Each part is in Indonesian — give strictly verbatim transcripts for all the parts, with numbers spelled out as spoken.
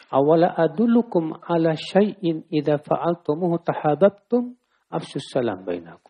Awala adullukum ala syai'in idza fa'altumuhu tahabbtum afsus salam bainakum.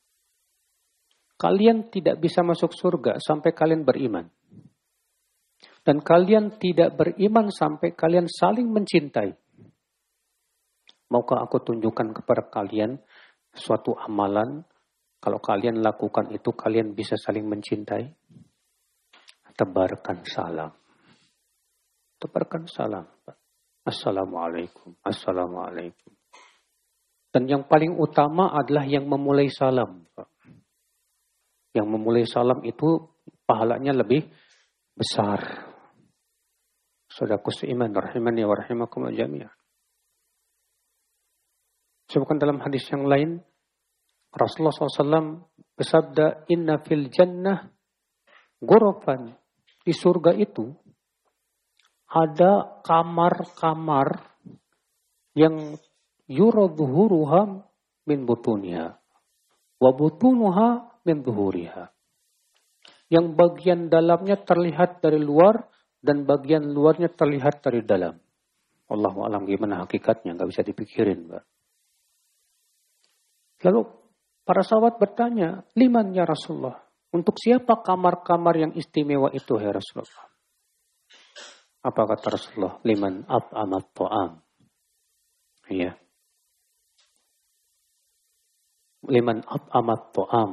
Kalian tidak bisa masuk surga sampai kalian beriman. Dan kalian tidak beriman sampai kalian saling mencintai. Maukah aku tunjukkan kepada kalian suatu amalan, kalau kalian lakukan itu kalian bisa saling mencintai? Tebarkan salam. Tebarkan salam. Assalamualaikum. Assalamualaikum. Dan yang paling utama adalah yang memulai salam. Yang memulai salam itu pahalanya lebih besar. Saudaraku seiman, rahimani wa rahimakum jami'an. Sebutkan dalam hadis yang lain, Rasulullah shallallahu alaihi wasallam bersabda, Inna fil jannah ghurafan. Di surga itu ada kamar-kamar yang yuradhuhuruha min butuniha wa butunuha min dhuhuriha. Yang bagian dalamnya terlihat dari luar dan bagian luarnya terlihat dari dalam. Allahu a'lam gimana hakikatnya, nggak bisa dipikirin, Mbak. Lalu para sahabat bertanya, liman ya Rasulullah? Untuk siapa kamar-kamar yang istimewa itu, ya Rasulullah? Apa kata Rasulullah? Liman at'amat ta'am. Iya. Liman at'amat ta'am.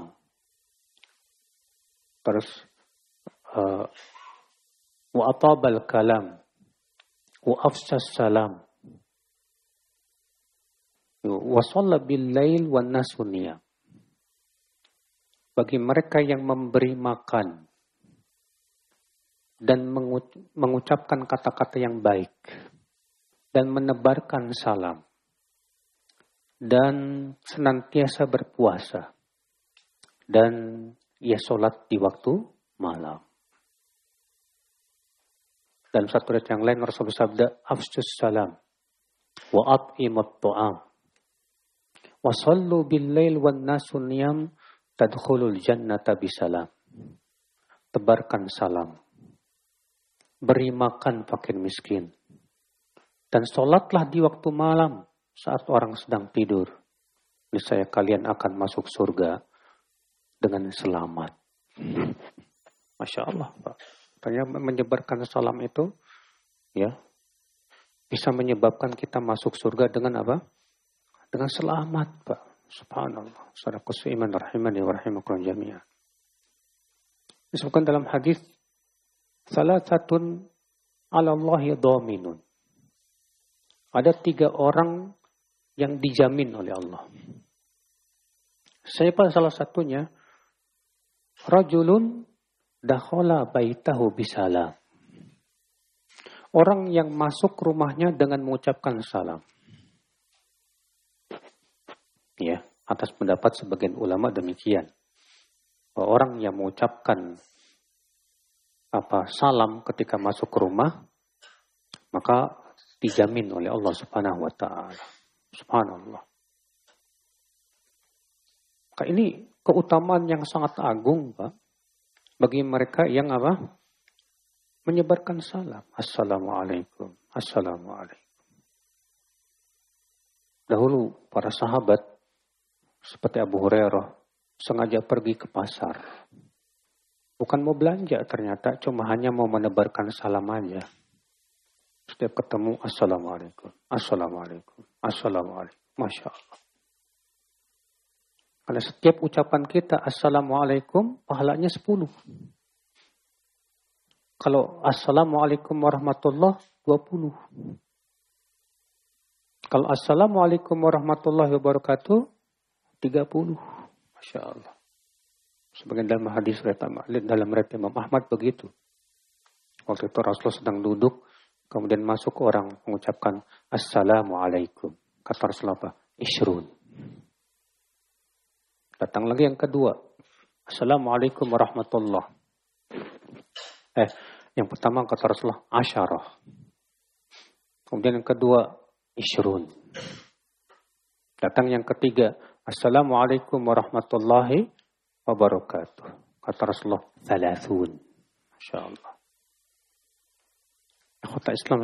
Terus uh, wa atabal kalam wa afsas salam wa shalla bil lail wan nasu niyam. Bagi mereka yang memberi makan dan mengucapkan kata-kata yang baik dan menebarkan salam dan senantiasa berpuasa dan ia sholat di waktu malam. Dalam satu ayat yang lain Rasulullah sabda, afsus salam wa at'imut ta'am wa sallu bil lail wan nasu niyam tadkhulul jannata bisalam. Tebarkan salam. Beri makan fakir miskin. Dan sholatlah di waktu malam saat orang sedang tidur. Niscaya kalian akan masuk surga dengan selamat. Masya Allah, Pak. Ternyata menyebarkan salam itu ya bisa menyebabkan kita masuk surga dengan apa? Dengan selamat, Pak. Subhanallah. Saudaraku seiman rahimani wa rahimakumullah jami'an. Disebutkan dalam hadis, salasatun 'ala Allahi dhaminun. Ada tiga orang yang dijamin oleh Allah. Siapa salah satunya? Rajulun dakhala baitahu bisalam. Orang yang masuk rumahnya dengan mengucapkan salam. Ya, atas pendapat sebagian ulama demikian. Orang yang mengucapkan apa salam ketika masuk ke rumah, maka dijamin oleh Allah Subhanahu wa taala. Subhanallah. Maka ini keutamaan yang sangat agung, Pak, bagi mereka yang apa? Menyebarkan salam. Assalamualaikum. Assalamualaikum. Dahulu para sahabat seperti Abu Hurairah sengaja pergi ke pasar. Bukan mau belanja ternyata, cuma hanya mau menebarkan salam aja. Setiap ketemu, Assalamualaikum, Assalamualaikum, Assalamualaikum. Masya Allah. Karena setiap ucapan kita, Assalamualaikum, pahalanya sepuluh. Kalau Assalamualaikum warahmatullahi dua puluh. Kalau Assalamualaikum warahmatullahi wabarakatuh, tiga puluh. Masya Allah. Sebagian dalam hadis dalam riwayat Imam Ahmad begitu. Waktu itu Rasulullah sedang duduk, kemudian masuk orang mengucapkan Assalamualaikum. Kata Rasulullah apa? Ishrun. Datang lagi yang kedua. Assalamualaikum warahmatullahi. Eh, yang pertama kata Rasulullah asyarah. Kemudian yang kedua Ishrun. Datang yang ketiga. Assalamualaikum warahmatullahi wabarakatuh. Kata Rasulullah, thalathun. Masya Allah. Ikhwata Islam